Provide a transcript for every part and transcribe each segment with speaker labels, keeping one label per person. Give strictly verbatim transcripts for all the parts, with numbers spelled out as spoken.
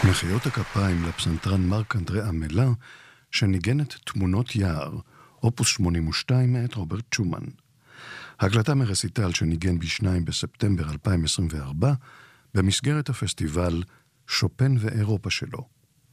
Speaker 1: מחיאות הכפיים לפסנתרן מרק אנדרה אמלה, שניגן את תמונות יער, אופוס שמונים ושתיים מאת רוברט שומן. הקלטה מרסיטל שניגן ב-שניים בספטמבר אלפיים עשרים וארבע, במסגרת הפסטיבל שופן ואירופה שלו.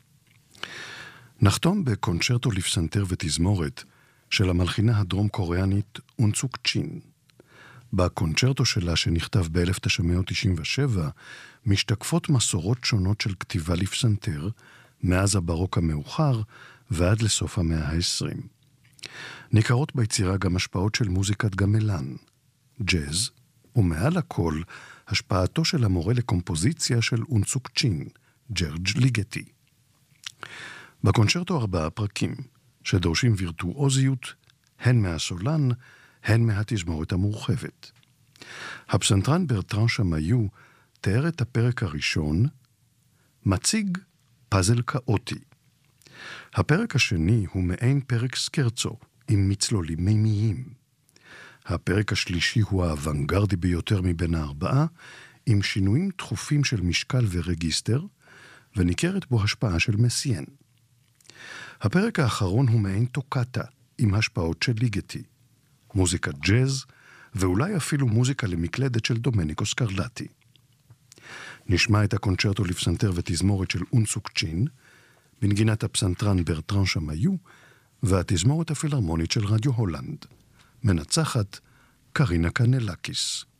Speaker 1: נחתום בקונצ'רטו לפסנתר ותזמורת של המלחינה הדרום קוריאנית און סוק צ'ין. בקונצ'רטו שלה שנכתב ב-אלף תשע מאות תשעים ושבע משתקפות מסורות שונות של כתיבה לפסנתר מאז הברוק המאוחר ועד לסוף המאה ה-עשרים. ניכרות ביצירה גם השפעות של מוזיקת גמלן, ג'אז, ומעל הכל השפעתו של המורה לקומפוזיציה של און סוק צ'ין, ג'רג' ליגטי. בקונצ'רטו ארבעה פרקים שדורשים וירטואוזיות הן מהסולן הן מהתזמורת המורחבת. הפסנתרן ברטרן שמאיו תיאר את הפרק הראשון, מציג פאזל כאוטי. הפרק השני הוא מעין פרק סקרצו, עם מצלולים מימיים. הפרק השלישי הוא האוונגרדי ביותר מבין הארבעה, עם שינויים תכופים של משקל ורגיסטר, וניכרת בו השפעה של מסיין. הפרק האחרון הוא מעין טוקטה, עם השפעות של ליגטי. מוזיקת ג'אז, ואולי אפילו מוזיקה למקלדת של דומניקו סקרלטי. נשמע את הקונצ'רטו לפסנתר ותזמורת של און סוק צ'ין, בנגינת הפסנתרן ברטרן שמאיו, והתזמורת הפילהרמונית של רדיו הולנד. מנצחת קרינה קנלקיס.